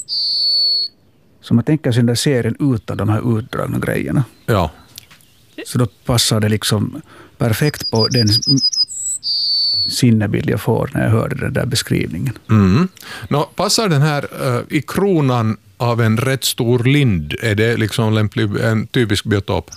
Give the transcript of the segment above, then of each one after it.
Så man tänker sig den där serien utan de här utdragna grejerna. Ja. Så då passar det liksom perfekt på den sinnebild jag får när jag hörde den där beskrivningen. Passar den här i kronan av en rätt stor lind? Är det liksom lämplig, en typisk biotop?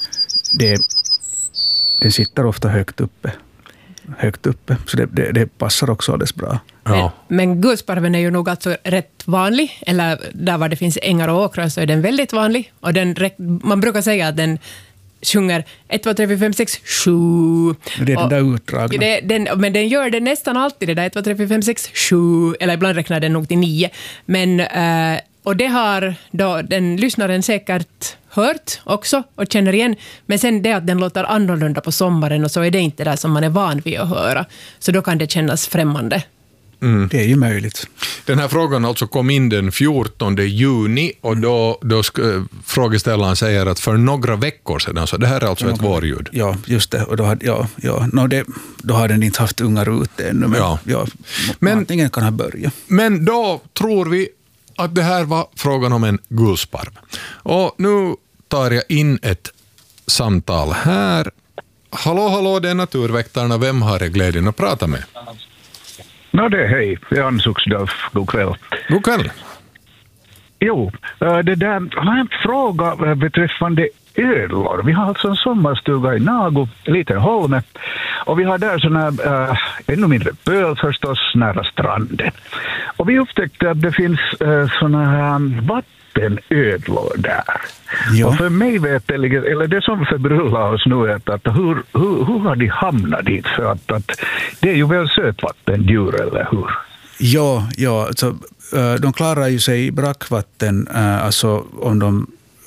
Den sitter ofta högt uppe. Så det passar också alldeles bra. Ja. Men gulsparven är ju nog alltså rätt vanlig, eller där var det finns ängar och åkrar så är den väldigt vanlig. Och man brukar säga att den sjunger 1, 2, 3, 4, 5, 6, 7. Det är den där utdragna. Men den gör det nästan alltid, det där 1, 2, 3, 4, 5, 6, 7. Eller ibland räknar den nog till 9. Men, och det har då den lyssnaren säkert hört också och känner igen. Men sen det att den låter annorlunda på sommaren och så är det inte där som man är van vid att höra. Så då kan det kännas främmande. Det är ju möjligt. Den här frågan alltså kom in den 14 juni och då frågeställaren säger att för några veckor sedan, så det här är alltså ett vårljud. Ja, just det. Och då har den inte haft ungar ute ännu. Men antingen kan ha börjat. Men då tror vi att det här var frågan om en gulsparv. Och nu tar jag in ett samtal här. Hallå, det är Naturväktarna. Vem har jag glädjen att prata med? Det är hej. Jag ansågs god kväll. God kväll. Jo, det där har en fråga beträffande ödlor. Vi har alltså en sommarstuga i Nago, en liten holme. Och vi har där såna ännu mindre pöl förstås nära stranden. Och vi upptäckte att det finns såna här vattenödlor där. Ja. Och för mig eller det som förbrullar oss nu är att hur har de hamnat dit? För att det är ju väl sötvattendjur, eller hur? Ja, alltså, de klarar ju sig i brackvatten, alltså om de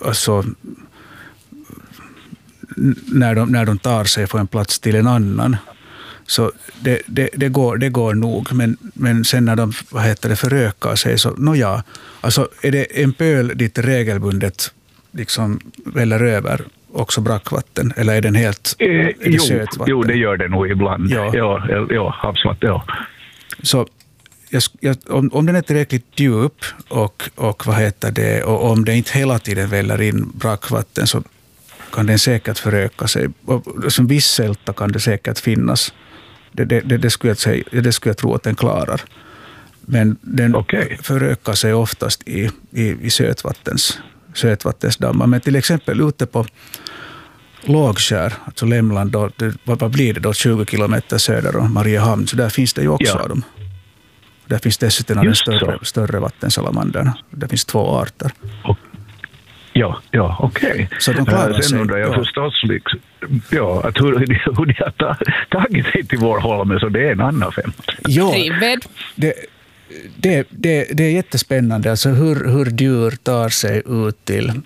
när de tar sig från en plats till en annan. Så det går nog, men sen när de förökar sig så alltså är det en pöl dit regelbundet liksom väller över också brackvatten, eller är den helt sötvatten? Jo, det gör det nog ibland. Ja, havsvatten, ja. Så om den är tillräckligt djup och och om det inte hela tiden väller in brackvatten så kan den säkert föröka sig. Och som viss sälta kan det säkert finnas. Det skulle jag tro att den klarar. Men den förökar sig oftast i sötvattensdammar. Men till exempel ute på Lågskär, alltså Lämland, vad blir det då, 20 kilometer söder om Mariehamn, så där finns det ju också av dem. Där finns dessutom den större vattensalamandern. Det finns 2 arter. Ja, okej. Så de klarar sig. Sen undrar jag förstås att hur de har tagit sig till vår holme, så det är en annan femma. Ja, det är jättespännande. Alltså hur djur tar sig ut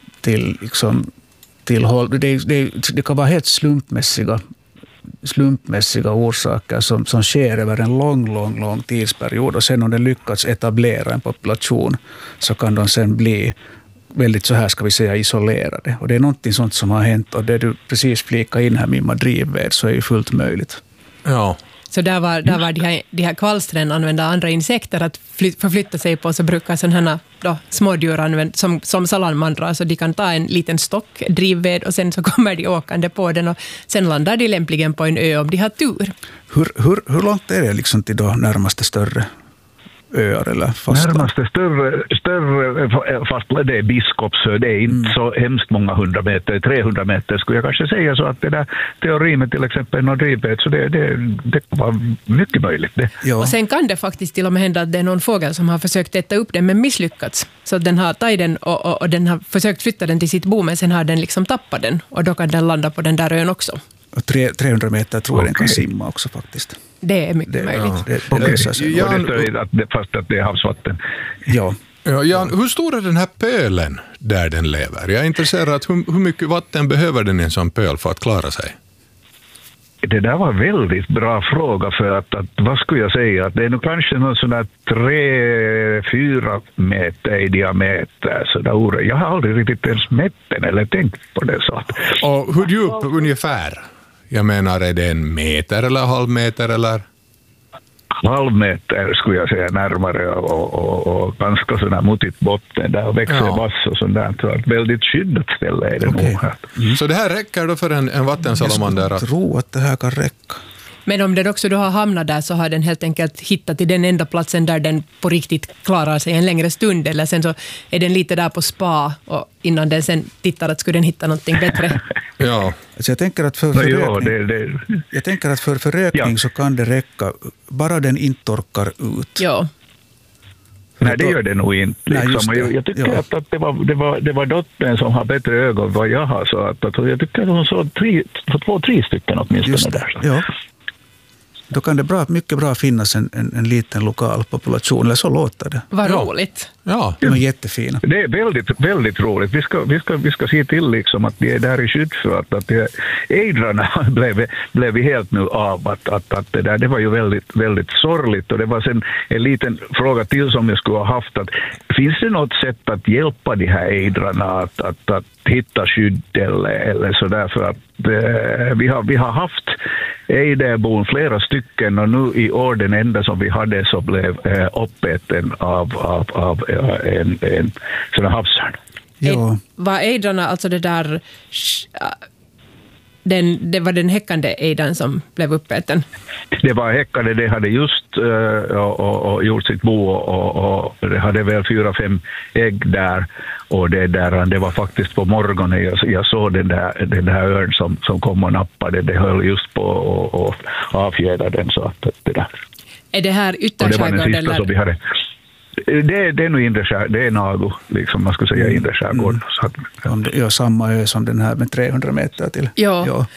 till håll. Det kan vara helt slumpmässiga orsaker som sker över en lång tidsperiod, och sen om den lyckats etablera en population så kan de sen bli väldigt, så här ska vi säga, isolerade. Och det är någonting sånt som har hänt, och det du precis flikade in här med drivved, så är ju fullt möjligt. Ja. Så där var de här kvalstren använda andra insekter att förflytta sig på, så brukar sådana här smådjur använda som salamandrar, så de kan ta en liten stock drivved och sen så kommer de åkande på den och sen landar de lämpligen på en ö om de har tur. Hur långt är det liksom till då närmaste större öar eller fastland? Närmaste större fastland, det är Biskopsö. Det är inte så hemskt många 100 meter, 300 meter skulle jag kanske säga, så att det där teorin med till exempel någon drivbet, så det var mycket möjligt det. Ja. Och sen kan det faktiskt till och med hända att det är någon fågel som har försökt äta upp den men misslyckats. Så den har tagit den och den har försökt flytta den till sitt bo, men sen har den liksom tappat den och då kan den landa på den där ön också. 300 meter tror jag den kan simma också faktiskt. Det är mycket möjligt. Det löser sig. Fast att det är havsvatten. Ja. Jan, hur stor är den här pölen där den lever? Jag är intresserad hur mycket vatten behöver den i en sån pöl för att klara sig? Det där var en väldigt bra fråga, för att vad skulle jag säga, att det är nog kanske någon sån där 3-4 meter i diameter. Så där, jag har aldrig riktigt ens mätt den eller tänkt på det. Så. Och hur djup ungefär? Jag menar, är det 1 meter eller halv meter eller? halvmeter skulle jag säga närmare och ganska sådär mutigt botten där och växer vass och sånt där. Så ett väldigt skyddat ställe är det nog här. Så det här räcker då för en vattensalamander? Jag tror att det här kan räcka. Men om den också då har hamnat där så har den helt enkelt hittat till den enda platsen där den på riktigt klarar sig en längre stund, eller sen så är den lite där på spa och innan den sen tittar att skulle den hitta någonting bättre. Ja. Alltså jag tänker att för förrökning så kan det räcka, bara den inte torkar ut. Ja. Nej, det gör det nog inte. Liksom. Jag tycker att det var dottern som har bättre ögon vad jag har. Så att jag tycker att hon såg 2-3 stycken åtminstone där. Så. Ja. Då kan det mycket bra finnas en liten lokal population, eller så låter det. Vad roligt. Ja. De är jättefina. Det är väldigt, väldigt roligt. Vi ska se till liksom att det är där i skydd för att ejdrarna blev vi helt nu av att det där, det var ju väldigt, väldigt sorgligt. Och det var sen en liten fråga till som jag skulle ha haft, att finns det något sätt att hjälpa de här ejdrarna att hitta skydd eller så där, för att vi har haft ejderbon flera stycken och nu i år den enda som vi hade så blev uppäten av en sån här havsörn. Ja. Var ejdrarna, alltså det där, det var den häckande ejdan som blev uppäten? Det var häckande, det hade just och gjort sitt bo och det hade väl 4-5 ägg där, och det var faktiskt på morgonen jag såg den där örn som kom och nappade, det höll just på och avfjäda den, så att det där. Är det här ytterskärgården? Och det var den sista som vi hade. Det är nog inre skärgård, det är Nago, liksom man skulle säga inre skärgård. Ja, samma ö som den här med 300 meter till. Ja.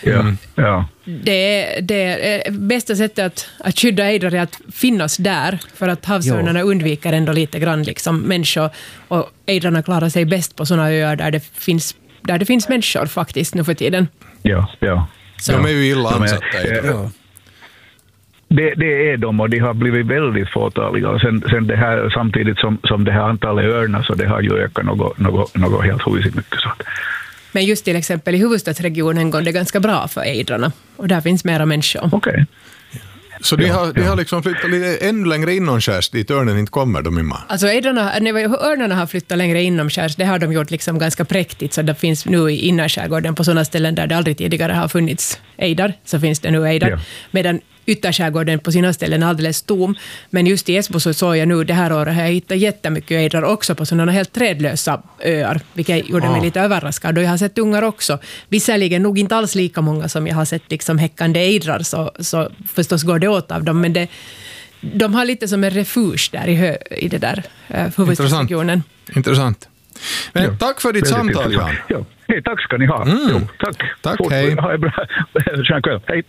Det bästa sättet att skydda ejdrar är att finnas där, för att havsörnarna undviker ändå lite grann liksom människor, och ejdrarna klarar sig bäst på sådana öar där det finns människor faktiskt nu för tiden. Ja. Så. De är ju illa ansatta ejdrar. Det är de, och de har blivit väldigt fåtaliga, och sen det här samtidigt som det här antalet örnar, så det har ju ökat något helt huvudsigt mycket. Så. Men just till exempel i huvudstadsregionen går det ganska bra för ejdrarna, och där finns mera människor. Okej. Så de har liksom flyttat lite ännu längre inomskärs dit örnen inte kommer, de imma? Alltså örnarna har flyttat längre inomskärs, det har de gjort liksom ganska präktigt, så det finns nu i innerskärgården på sådana ställen där det aldrig tidigare har funnits ejdar, så finns det nu ejdar. Ja. Medan ytterskärgården på sina ställen är alldeles tom. Men just i Esbo så såg jag nu det här året har jag hittat jättemycket ejdrar också på sådana helt trädlösa öar, vilket gjorde mig lite överraskad. Och jag har sett ungar också. Visserligen nog inte alls lika många som jag har sett liksom häckande ejdrar, så förstås går det åt av dem. Men de har lite som en refuge där i det där huvudstadsregionen. Intressant. Men tack för ditt samtal, Jan. Ja. Hej, tack ska ni ha. Jo, tack, hej. Ha en bra kväll. Hej.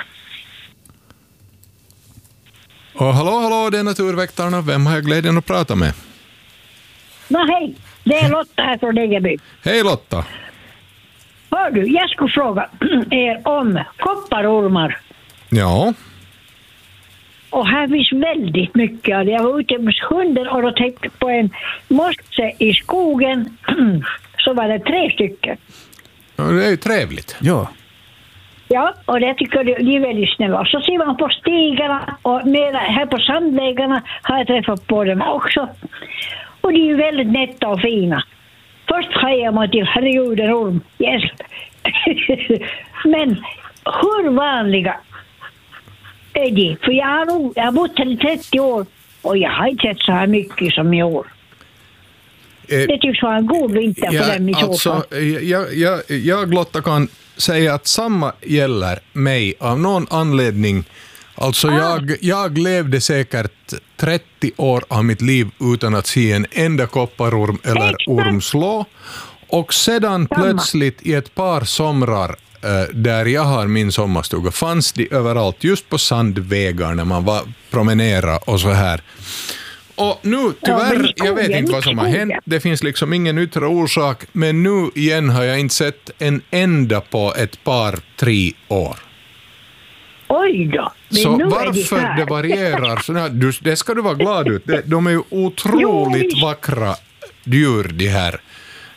Och hallå, det är Naturväktarna. Vem har jag glädjen att prata med? Hej, det är Lotta här från Degerby. Hej Lotta. Hör du, jag skulle fråga er om kopparormar. Ja. Och här finns väldigt mycket av det. Jag var ute med hunden och tänkte på en mosse i skogen. Så var det 3 stycken. Ja, det är ju trevligt. Ja. Ja, och det tycker de är väldigt snälla. Så ser man på stigarna och här på sandvägarna har jag träffat på dem också. Och de är ju väldigt nätta och fina. Först hajar man till, herregud, en orm, hjälp. Men hur vanliga är de? För jag har bott här i 30 år och jag har inte sett så här mycket som i år. Det tycks vara en god vinter för dem i så fall. Jag Lotta kan säga att samma gäller mig av någon anledning. Alltså jag levde säkert 30 år av mitt liv utan att se en enda kopparorm eller ormslå. Och sedan plötsligt i ett par somrar där jag har min sommarstuga fanns de överallt, just på sandvägar när man promenerade och så här. Och nu tyvärr, jag vet inte vad som har hänt, det finns liksom ingen yttre orsak, men nu igen har jag inte sett en enda på ett par 3 år. Oj då. Så varför det varierar sådär, det ska du vara glad ut. De är ju otroligt vackra djur, de här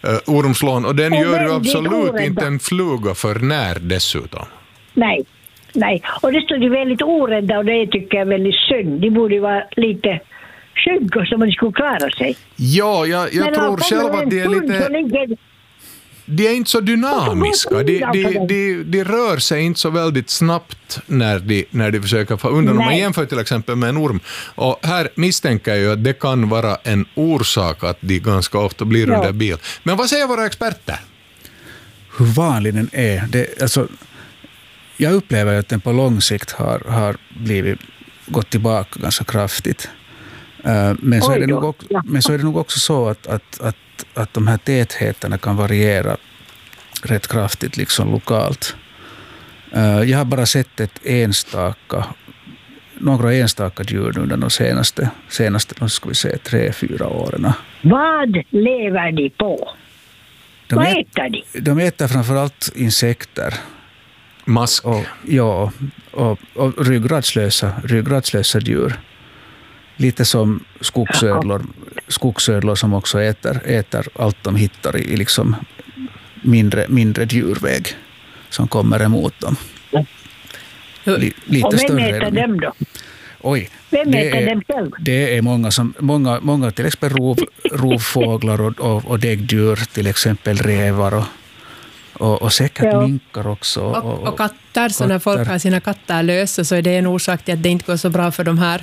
ormslån, och den gör ju absolut inte en fluga för när dessutom. Nej. Nej, och det står de väldigt orädda och det tycker jag är väldigt synd. De borde vara lite skygga så man skulle klara sig. Ja, jag tror själv att det är lite... De är inte så dynamiska. De rör sig inte så väldigt snabbt när de försöker få undan. Om man jämför till exempel med en orm. Och här misstänker jag ju att det kan vara en orsak att de ganska ofta blir under bil. Men vad säger våra experter? Hur vanlig den är. Jag upplever att den på lång sikt har gått tillbaka ganska kraftigt. Men så är det nog också så att de här tätheterna kan variera rätt kraftigt liksom lokalt. Jag har bara sett några enstaka djur under de senaste ska vi säga 3-4 åren. Vad lever de på? Vad äter de? De äter framförallt insekter. Mask. Och ryggradslösa djur. Lite som skogsödlor som också äter allt de hittar i liksom mindre djurväg som kommer emot dem. Och vem äter dem då? Oj, vem äter dem själv? Det är många till exempel rovfåglar och däggdjur, till exempel rävar och säkert minkar också. Och katter, så när folk har sina katter lösa så är det en orsak till att det inte går så bra för de här.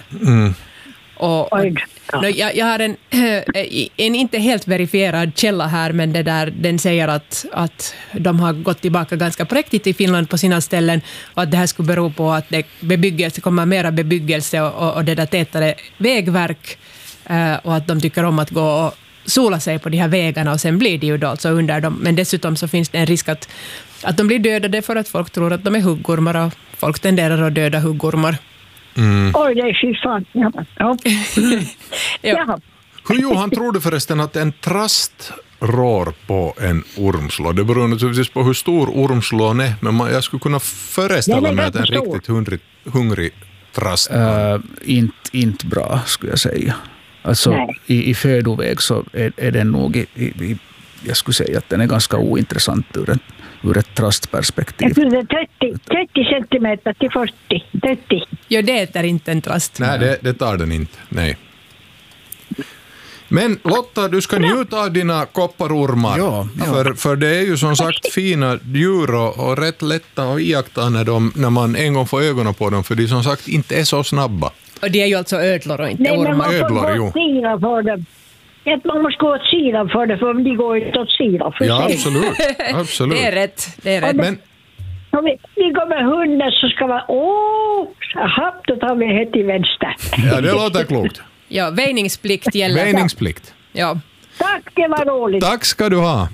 Jag har en inte helt verifierad källa här, men den säger att de har gått tillbaka ganska präktigt i Finland på sina ställen och att det här skulle bero på att det kommer mera bebyggelse och det där tätare vägverk och att de tycker om att gå och sola sig på de här vägarna och sen blir det ju då alltså under dem. Men dessutom så finns det en risk att de blir dödade för att folk tror att de är huggormar och folk tenderar att döda huggormar. Oj, det är fy fan. Ja. Hur Johan tror du förresten att en trast rår på en ormslå? Det beror naturligtvis på hur stor ormslån är, men jag skulle kunna föreställa mig att en riktigt hungrig trast... Inte bra, skulle jag säga. Alltså i födoväg så är den nog jag skulle säga att den är ganska ointressant ur ett trastperspektiv. Jag tror det är 30 centimeter till 40. 30. Ja, det äter inte en trast. Nej, det tar den inte. Nej. Men Lotta, du ska njuta av dina kopparormar. Ja. För det är ju som sagt fina djur och rätt lätta att iaktta när man en gång får ögonen på dem, för de som sagt inte är så snabba. Och det är ju alltså ödlor och inte ormar. Nej, men man får gå åt sidan för dem. Man måste gå åt sidan för det, för de går inte åt sidan för sig. Ja, absolut. Det är rätt. Men vi går med hunden så ska man då tar vi helt till vänster. Ja, det låter klokt. Ja, väjningsplikt gäller. Väjningsplikt. Ja. Tack, det var roligt. Tack ska du ha.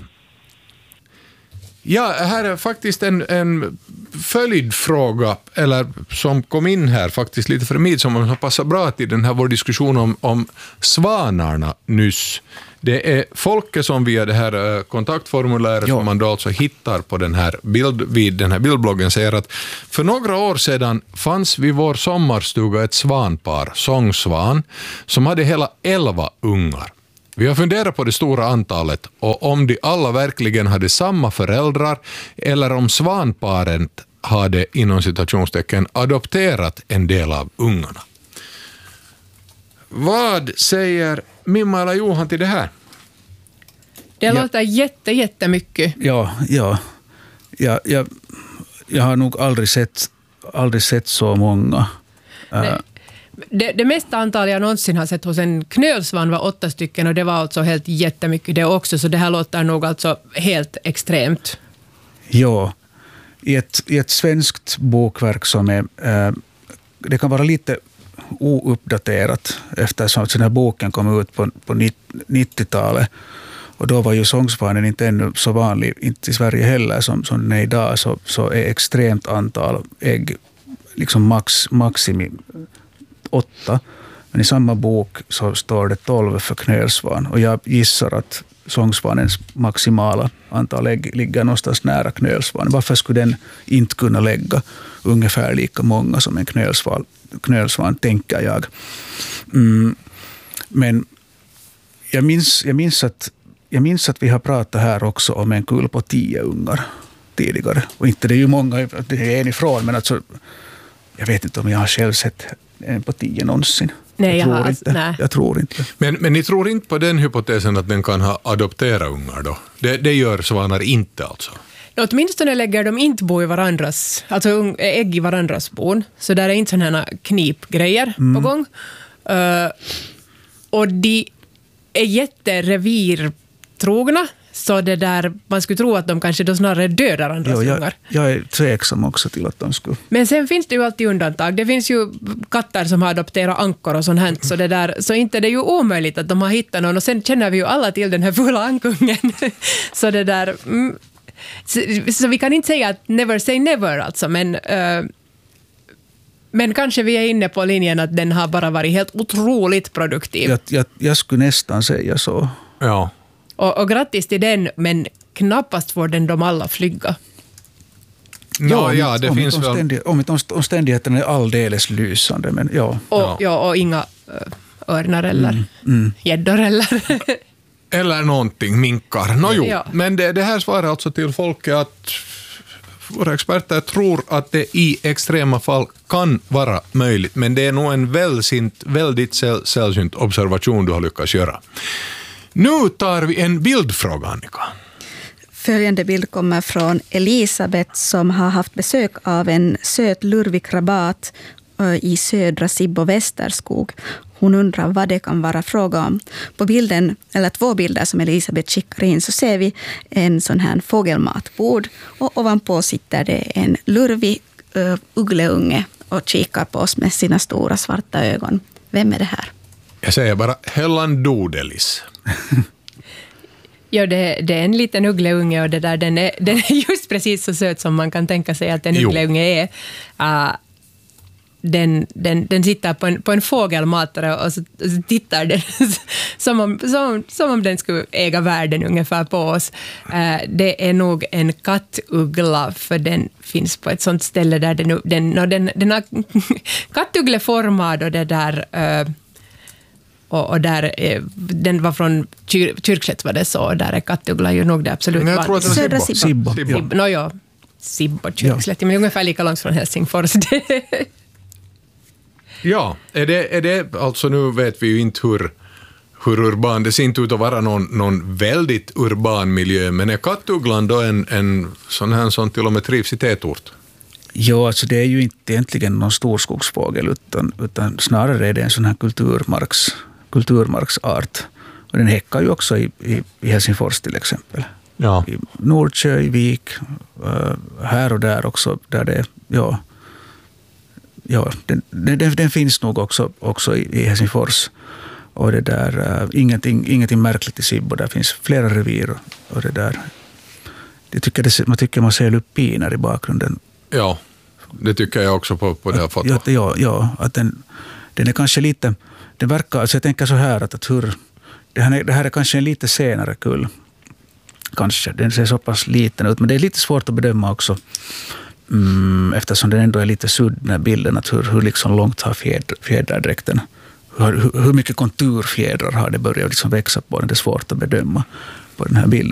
Ja, här är faktiskt en följdfråga, eller som kom in här faktiskt lite för midsommar, som passar bra till den här vår diskussion om svanarna nyss. Det är Folke som via det här kontaktformuläret som man då alltså hittar på den här vid den här bildbloggen säger att för några år sedan fanns vid vår sommarstuga ett svanpar, sångsvan, som hade hela 11 ungar. Vi har funderat på det stora antalet och om de alla verkligen hade samma föräldrar eller om svanparet hade inom citationstecken adopterat en del av ungarna. Vad säger Mimma eller Johan till det här? Det låter jättemycket. Ja. Jag har nog aldrig sett så många. Det mesta antal jag någonsin har sett hos en knölsvan var 8 stycken och det var alltså helt jättemycket det också, så det här låter nog alltså helt extremt. Ja, i ett svenskt bokverk som är, det kan vara lite ouppdaterat eftersom den här boken kom ut på 90-talet och då var ju sångsvanen inte ännu så vanlig, inte i Sverige heller som den är idag, så är extremt antal ägg liksom maximi 8, men i samma bok så står det 12 för knölsvan och jag gissar att sångsvanens maximala antal ägg ligger någonstans nära knölsvan. Varför skulle den inte kunna lägga ungefär lika många som en knölsvan tänker jag. Men jag minns att vi har pratat här också om en kull på 10 ungar tidigare. Och inte det är ju många, det är en ifrån, men alltså, jag vet inte om jag har själv sett en på 10 någonsin. Nej, jag tror inte. Men ni tror inte på den hypotesen att den kan ha adopterat ungar då? Det gör svanar inte alltså? Åtminstone lägger de inte bo i varandras, alltså ägg i varandras bon. Så där är inte sådana knipgrejer på gång. Och de är jätterevirtrogna. Så det där, man skulle tro att de kanske då snarare dödar andras ungar. Jag är tveksam också till att de skulle. Men sen finns det ju alltid undantag. Det finns ju katter som har adopterat ankor och sånt här. Så inte det är ju omöjligt att de har hittat någon. Och sen känner vi ju alla till den här fulla ankungen. Så det där... Så vi kan inte säga att never say never alltså. Men kanske vi är inne på linjen att den har bara varit helt otroligt produktiv. Jag skulle nästan säga så. Ja. Och grattis till den, men knappast får den de alla flyga. Det finns väl... Om omständigheterna är alldeles lysande, men ja. Och inga örnar eller gäddor eller... Eller någonting, minkar. Men det här svarar alltså till folket att våra experter tror att det i extrema fall kan vara möjligt, men det är nog en väldigt sällsynt observation du har lyckats göra. Nu tar vi en bildfråga, Annika. Följande bild kommer från Elisabeth som har haft besök av en söt lurvig krabat i södra Sibbo Västerskog. Hon undrar vad det kan vara fråga om. På bilden, eller 2 bilder som Elisabeth skickar in, så ser vi en sån här fågelmatbord och ovanpå sitter det en lurvig uggleunge och kikar på oss med sina stora svarta ögon. Vem är det här? Jag säger bara Hellan Dodelis. Ja, det är en liten uggleunge och den är just precis så söt som man kan tänka sig att en uggleunge är. Den sitter på en fågelmatare och så tittar den som om den skulle äga världen ungefär på oss. Det är nog en kattuggla, för den finns på ett sånt ställe där den har kattugleformad och det där... Och där, den var från Kyrkslätt var det så, där är kattuggla ju nog det absolut. Men jag tror att det är Sibbo. Sibbo, Kyrkslätt, men ungefär lika långt från Helsingfors. Ja, är det alltså, nu vet vi ju inte hur urban, det ser inte ut att vara någon väldigt urban miljö, men är kattugglan då en sån här som till och med trivs i tätort? Ja, alltså det är ju inte egentligen någon storskogsfågel utan snarare är det en sån här kulturmarksart. Och den häckar ju också i Helsingfors till exempel. Ja. I Nordsjö, i Vik, här och där också där det den finns nog också i Helsingfors. Och det där ingenting märkligt i Sibbo, där finns flera revir och det där. Man tycker man ser lupiner i bakgrunden. Ja, det tycker jag också på det här fotot. Ja, att den är kanske lite, det verkar, alltså jag tänker så här att det här är kanske en lite senare kull. Kanske, den ser så pass liten ut, men det är lite svårt att bedöma också eftersom den ändå är lite sudd, den här bilden, att hur liksom långt har fjäderdräkten, hur mycket konturfjädrar har det börjat liksom växa på den, det är svårt att bedöma på den här bilden.